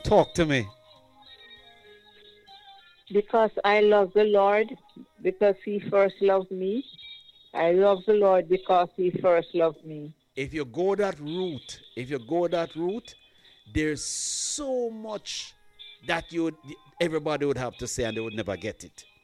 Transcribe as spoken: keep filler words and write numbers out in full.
Talk to me. Because I love the Lord, because He first loved me. I love the Lord because He first loved me. If you go that route, if you go that route, there's so much that you everybody would have to say and they would never get it.